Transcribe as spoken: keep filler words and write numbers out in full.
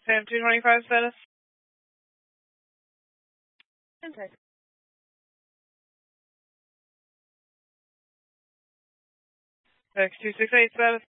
Sam two twenty-five status. Okay. X two six eight status.